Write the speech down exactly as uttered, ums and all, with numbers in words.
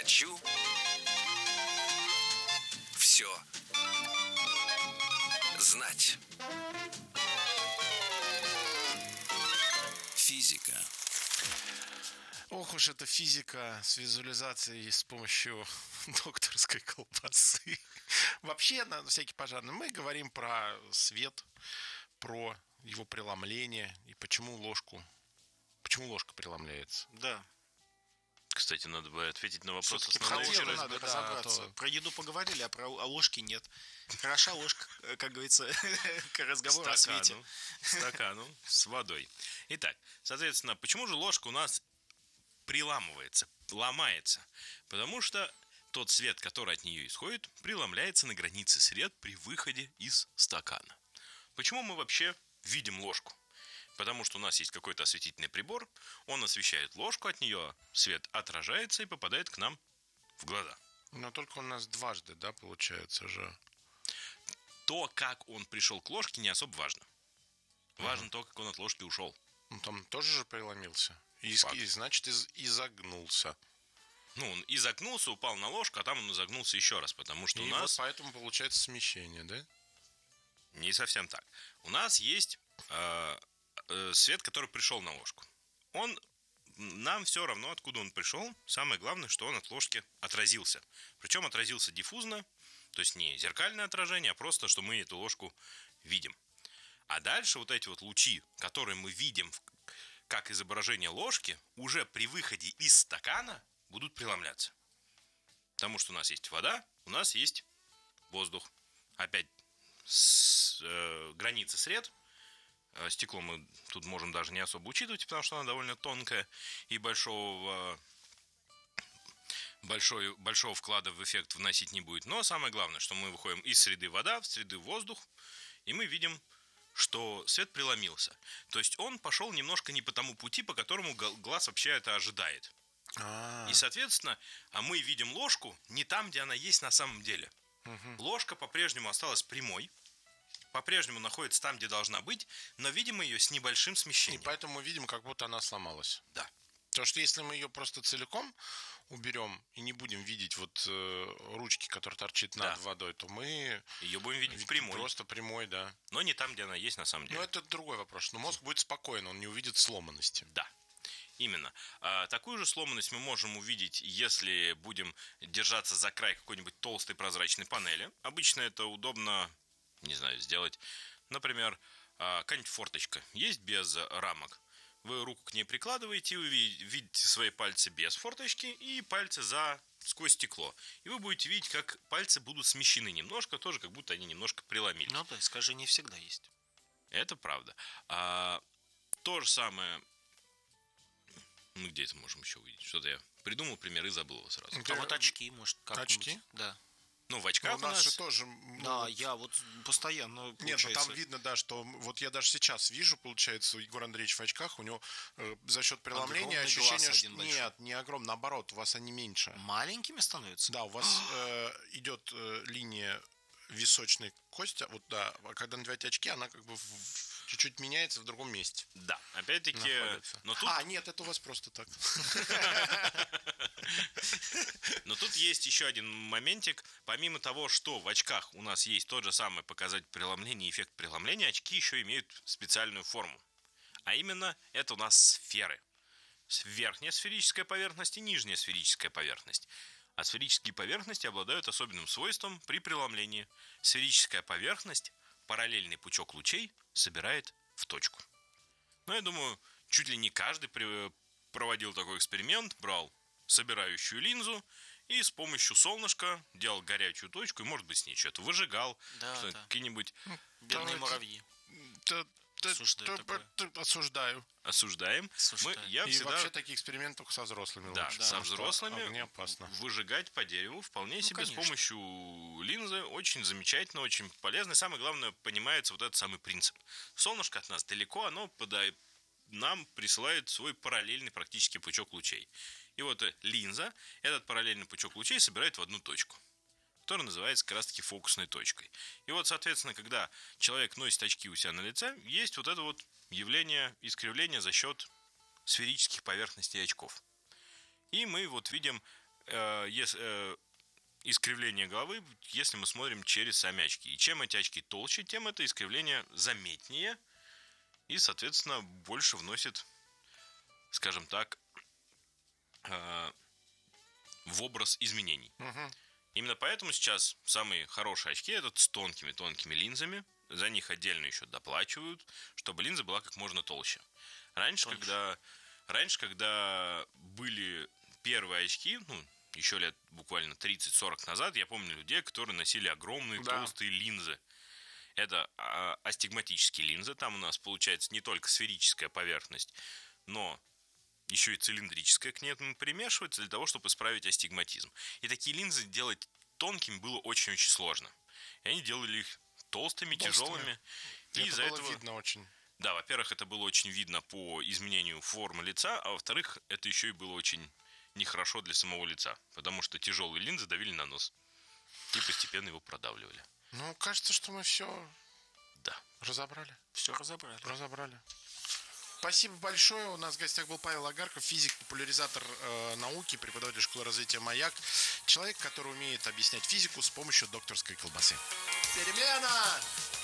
Хочу все знать. Физика. Ох уж эта физика с визуализацией с помощью докторской колбасы. Вообще, на всякий пожарный, мы говорим про свет, про его преломление и почему ложку, почему ложка преломляется. Да. Кстати, надо бы ответить на вопрос. Все-таки про ложку Хотелось надо бы, да, разобраться. то- Про еду поговорили, а про о ложке нет. Хороша ложка, как говорится, к разговору о свете. Стакану, стакану с водой. Итак, соответственно, почему же ложка у нас приламывается, ломается? Потому что тот свет, который от нее исходит, преломляется на границе сред при выходе из стакана. Почему мы вообще видим ложку? Потому что у нас есть какой-то осветительный прибор, он освещает ложку, от нее свет отражается и попадает к нам в глаза. Но только у нас дважды, да, получается же. То, как он пришел к ложке, не особо важно. Важно то, как он от ложки ушел. Ну, там тоже же преломился. И, Факт. и, значит, из- изогнулся. Ну, он изогнулся, упал на ложку, а там он изогнулся еще раз, потому что И у вот нас... поэтому получается смещение, да? Не совсем так. У нас есть э, э, свет, который пришел на ложку. Он... Нам все равно, откуда он пришел. Самое главное, что он от ложки отразился. Причем отразился диффузно, то есть не зеркальное отражение, а просто, что мы эту ложку видим. А дальше вот эти вот лучи, которые мы видим в- как изображение ложки, уже при выходе из стакана будут преломляться. Потому что у нас есть вода, у нас есть воздух. Опять с, э, граница сред. Э, Стекло мы тут можем даже не особо учитывать, потому что оно довольно тонкое и большого, большой, большого вклада в эффект вносить не будет. Но самое главное, что мы выходим из среды вода в среды воздух, и мы видим, что свет преломился. То есть он пошел немножко не по тому пути, по которому г- глаз вообще это ожидает. А, И, соответственно, а мы видим ложку не там, где она есть на самом деле. Ложка по-прежнему осталась прямой, по-прежнему находится там, где должна быть, но видим ее с небольшим и смещением. поэтому мы видим, как будто она сломалась. Да. Потому что если мы ее просто целиком уберем и не будем видеть вот э, ручки, которые торчит над Да. водой, то мы Ее будем видеть видим прямой, просто прямой, да. но не там, где она есть на самом деле. Но это другой вопрос. Но мозг будет спокоен, он не увидит сломанности. Да, именно. А, такую же сломанность мы можем увидеть, если будем держаться за край какой-нибудь толстой прозрачной панели. Обычно это удобно, не знаю, сделать, например, а, какая-нибудь форточка. Есть без рамок. Вы руку к ней прикладываете, вы ви- видите свои пальцы без форточки и пальцы за сквозь стекло. И вы будете видеть, как пальцы будут смещены немножко, тоже как будто они немножко преломились. Ну да, скажи, не всегда есть. Это правда. А, то же самое... Мы где это можем еще увидеть? Что-то я придумал пример и забыл его сразу. Да. А вот очки, может, как-нибудь. Очки? Да. Ну, в Ну, очках у нас же тоже... ну, Да, вот- я вот постоянно, Нет, ну получается... там видно, да, что вот я даже сейчас вижу, получается, Егор Андреевич в очках, у него э, за счет преломления Огромный ощущение, глаз что... один большой. Нет, не огромный, наоборот, у вас они меньше. Маленькими становятся? Да, у вас э, идет э, линия височной кости, вот да, а когда надеваете очки, она как бы в- в- чуть-чуть меняется в другом месте. Да, опять-таки... Находится. Но тут, А, нет, это у вас просто так. но тут есть еще один моментик. Помимо того, что в очках у нас есть тот же самый показатель преломления и эффект преломления, очки еще имеют специальную форму. А именно, это у нас сферы. С- Верхняя сферическая поверхность и нижняя сферическая поверхность. А сферические поверхности обладают особенным свойством при преломлении. Сферическая поверхность параллельный пучок лучей собирает в точку. Ну, я думаю, чуть ли не каждый при- проводил такой эксперимент, брал собирающую линзу и с помощью солнышка делал горячую точку, и, может быть, с ней что-то выжигал, Да, что- да. какие-нибудь Бедные это- муравьи. Т- т- Осуждаю т- такое. т- Осуждаю. осуждаем. Осуждаю. Мы, я И всегда... вообще такие эксперименты только со взрослыми Да, лучше. со потому что взрослыми огне опасно. выжигать по дереву вполне себе конечно. с помощью линзы. Очень замечательно, очень полезно. И самое главное, понимается вот этот самый принцип. Солнышко от нас далеко, оно пода- нам присылает свой параллельный практически пучок лучей. И вот э, линза этот параллельный пучок лучей собирает в одну точку, которая называется как раз-таки фокусной точкой. И вот, соответственно, когда человек носит очки у себя на лице, есть вот это вот явление искривления за счет сферических поверхностей очков. И мы вот видим э, ес- э, искривление головы, если мы смотрим через сами очки. И чем эти очки толще, тем это искривление заметнее и, соответственно, больше вносит, скажем так, э, в образ изменений. Мгм. Именно поэтому сейчас самые хорошие очки это с тонкими-тонкими линзами. За них отдельно еще доплачивают, чтобы линза была как можно толще. Раньше, Тоньше. когда, раньше, когда были первые очки, ну, еще лет буквально тридцать-сорок назад, я помню людей, которые носили огромные Да. толстые линзы. Это а, астигматические линзы. Там у нас получается не только сферическая поверхность, но еще и цилиндрическая к ней примешивается для того, чтобы исправить астигматизм. И такие линзы делать тонкими было очень-очень сложно. И они делали их толстыми, Толстыми. тяжелыми. И Это из-за было этого... видно очень. Да, во-первых, это было очень видно по изменению формы лица, а во-вторых, это еще и было очень нехорошо для самого лица, потому что тяжелые линзы давили на нос и постепенно его продавливали. Ну, кажется, что мы все Да. разобрали. Все разобрали. Разобрали. Спасибо большое. У нас в гостях был Павел Агарков, физик, популяризатор э, науки, преподаватель школы развития «Маяк». Человек, который умеет объяснять физику с помощью докторской колбасы. Перемена!